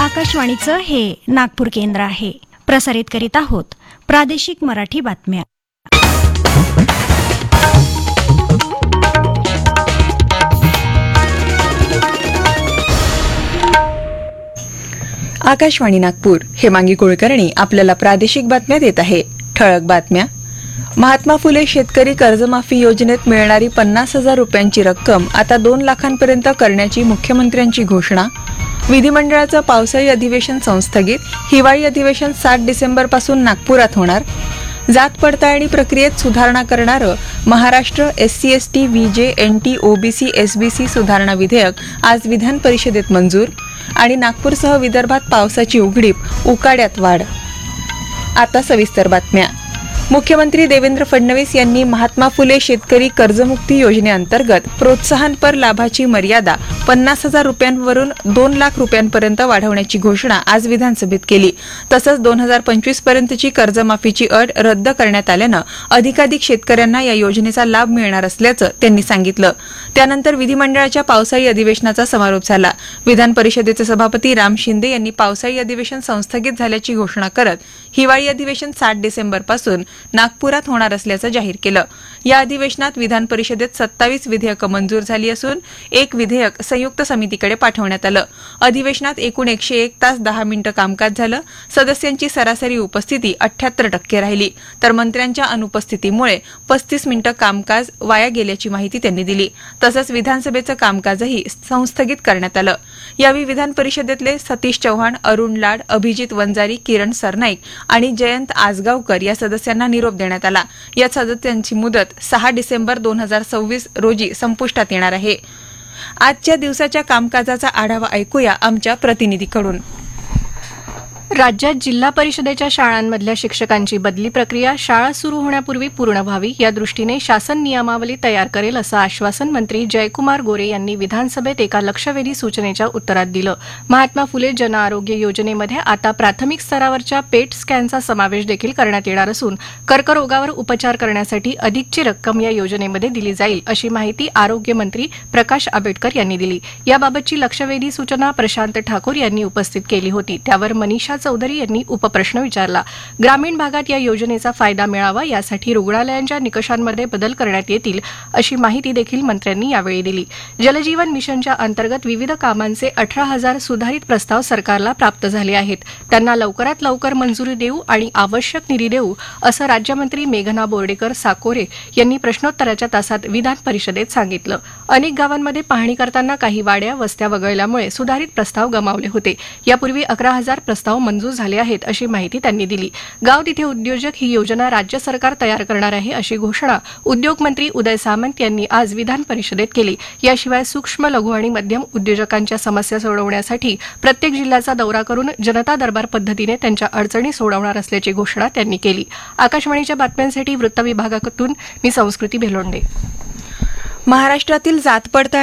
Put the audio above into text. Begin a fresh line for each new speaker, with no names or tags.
आकाशवाणीचं हे नागपूर केंद्र आहे. प्रसारित करीत आहोत प्रादेशिक मराठी बातम्या.
आकाशवाणी नागपूर. हेमांगी कुलकर्णी आपल्याला प्रादेशिक बातम्या देत आहे. ठळक बातम्या. महात्मा फुले शेतकरी कर्जमाफी योजनेत मिळणारी 50,000 रुपयांची रक्कम आता 2 लाखांपर्यंत करण्याची मुख्यमंत्र्यांची घोषणा. विधिमंडळाचं पावसाळी अधिवेशन संस्थगित. हिवाळी अधिवेशन 7 डिसेंबरपासून नागपुरात होणार. जात पडताळणी प्रक्रियेत सुधारणा करणारं Maharashtra SC/ST VJ NT OBC SBC सुधारणा विधेयक आज विधान परिषदेत मंजूर. आणि नागपूरसह विदर्भात पावसाची उघडीप, उकाड्यात वाढ. आता सविस्तर बातम्या. मुख्यमंत्री देवेंद्र फडणवीस यांनी महात्मा फुले शेतकरी कर्जमुक्ती योजनेअंतर्गत प्रोत्साहनपर लाभाची मर्यादा 50,000 रुपयांवरून 2 लाख रुपयांपर्यंत वाढवण्याची घोषणा आज विधानसभेत केली. तसंच 2025 पर्यंतची कर्जमाफीची अट रद्द करण्यात आल्यानं अधिकाधिक शेतकऱ्यांना या योजनेचा लाभ मिळणार असल्याचं त्यांनी सांगितलं. त्यानंतर विधिमंडळाच्या पावसाळी अधिवेशनाचा समारोप झाला. विधान परिषदेचे सभापती राम शिंदे यांनी पावसाळी अधिवेशन संस्थगित झाल्याची घोषणा करत हिवाळी अधिवेशन 7 डिसेंबरपासून नागपुरात होणार असल्याचं जाहीर केलं. या अधिवेशनात विधान परिषदेत 27 विधेयकं मंजूर झाली असून 1 विधेयक संयुक्त समितीकडे पाठवण्यात आलं. अधिवेशनात एकूण 101 तास 10 मिनिटं कामकाज झालं. सदस्यांची सरासरी उपस्थिती 78% राहिली. तर मंत्र्यांच्या अनुपस्थितीमुळे 35 मिनिटं कामकाज वाया गेल्याची माहिती त्यांनी दिली. तसंच विधानसभेचं कामकाजही संस्थगित करण्यात आलं. यावेळी विधान परिषदेतले सतीश चव्हाण, अरुण लाड, अभिजित वंजारी, किरण सरनाईक आणि जयंत आसगावकर या सदस्यांना निरोप देण्यात आला. या सदस्यांची मुदत 6 डिसेंबर 2026 रोजी संपुष्टात येणार आहे. आजच्या दिवसाच्या कामकाजाचा आढावा ऐकूया आमच्या प्रतिनिधीकडून.
राज्यात जिल्हा परिषदेच्या शाळांमधल्या शिक्षकांची बदली प्रक्रिया शाळा सुरू होण्यापूर्वी पूर्ण व्हावी या दृष्टीने शासन नियमावली तयार करेल असं आश्वासन मंत्री जयकुमार गोरे यांनी विधानसभेत एका लक्षवेधी सूचनेच्या उत्तरात दिलं. महात्मा फुले जन आरोग्य योजनेमध्ये आता प्राथमिक स्तरावरच्या पेट स्कॅनचा समावेश देखील करण्यात येणार असून कर्करोगावर उपचार करण्यासाठी अधिकची रक्कम या योजनेमध्ये दिली जाईल अशी माहिती आरोग्यमंत्री प्रकाश आंबेडकर यांनी दिली. याबाबतची लक्षवेधी सूचना प्रशांत ठाकूर यांनी उपस्थित केली होती. त्यावर मनीषा चौधरी यांनी उपप्रश्न विचारला. ग्रामीण भागात या योजनेचा फायदा मिळावा यासाठी रुग्णालयांच्या निकषांमध्ये बदल करण्यात येतील अशी माहिती देखील मंत्र्यांनी यावेळी दिली. जलजीवन मिशनच्या अंतर्गत विविध कामांचे 18,000 सुधारित प्रस्ताव सरकारला प्राप्त झाले आहेत. त्यांना लवकरात लवकर मंजुरी देऊ आणि आवश्यक निधी देऊ असं राज्यमंत्री मेघना बोर्डेकर साकोरे यांनी प्रश्नोत्तराच्या तासात विधान परिषदेत सांगितलं. अनेक गावांमध्ये पाहणी करताना काही वाड्या वस्त्या वगळल्यामुळे सुधारित प्रस्ताव गमावले होते. यापूर्वी 11,000 प्रस्ताव मंजूर झाले आहेत अशी माहिती त्यांनी दिली. गाव तिथे उद्योजक ही योजना राज्य सरकार तयार करणार आहे अशी घोषणा उद्योग मंत्री उदय सामंत यांनी आज विधान परिषदेत केली. याशिवाय सूक्ष्म, लघु आणि मध्यम उद्योजकांच्या समस्या सोडवण्यासाठी प्रत्येक जिल्ह्याचा दौरा करून जनता दरबार पद्धतीने त्यांच्या अडचणी सोडवणार असल्याची घोषणा त्यांनी केली. आकाशवाणीच्या बातम्यांसाठी वृत्त विभागातून मी संस्कृती भेलोंडे.
महाराष्ट्रातील जात पडताळणी